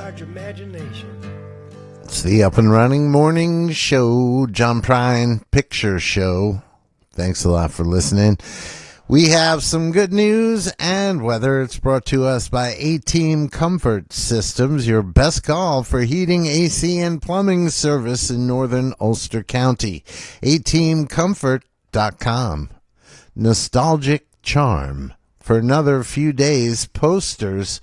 large imagination. It's the Up and Running Morning Show, John Prine Picture Show. Thanks a lot for listening. We have some good news and weather. It's brought to us by A-Team Comfort Systems, your best call for heating, AC, and plumbing service in northern Ulster County. A-TeamComfort.com. Nostalgic Charm. For another few days, posters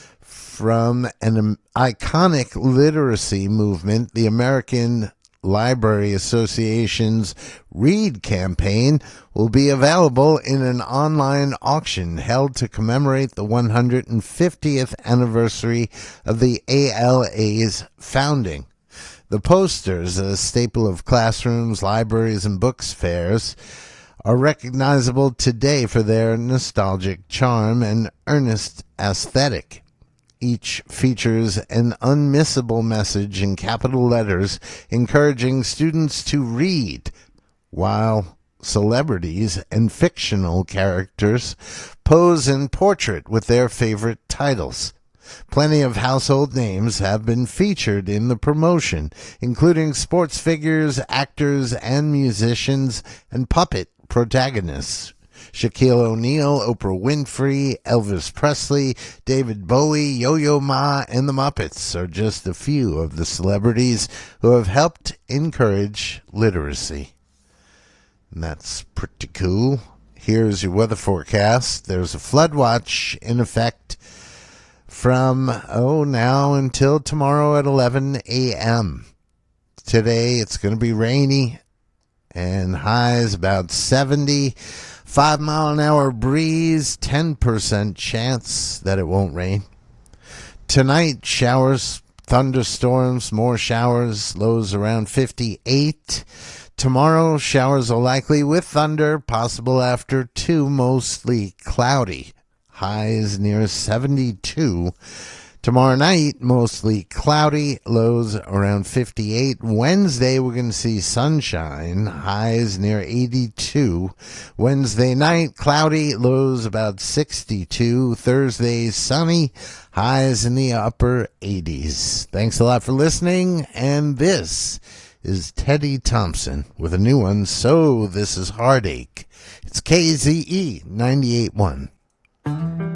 from an iconic literacy movement, the American Library Association's Read campaign, will be available in an online auction held to commemorate the 150th anniversary of the ALA's founding. The posters, a staple of classrooms, libraries, and books fairs, are recognizable today for their nostalgic charm and earnest aesthetic. Each features an unmissable message in capital letters encouraging students to read, while celebrities and fictional characters pose in portrait with their favorite titles. Plenty of household names have been featured in the promotion, including sports figures, actors, and musicians, and puppet protagonists. Shaquille O'Neal, Oprah Winfrey, Elvis Presley, David Bowie, Yo-Yo Ma, and the Muppets are just a few of the celebrities who have helped encourage literacy. And that's pretty cool. Here's your weather forecast. There's a flood watch in effect from, now until tomorrow at 11 a.m. Today it's going to be rainy and highs about 70. 5-mile-an-hour breeze, 10% chance that it won't rain. Tonight, showers, thunderstorms, more showers, lows around 58. Tomorrow, showers are likely with thunder, possible after 2, mostly cloudy. Highs near 72. Tomorrow night, mostly cloudy, lows around 58. Wednesday, we're going to see sunshine, highs near 82. Wednesday night, cloudy, lows about 62. Thursday, sunny, highs in the upper 80s. Thanks a lot for listening, and this is Teddy Thompson with a new one, So This Is Heartache. It's KZE 98.1.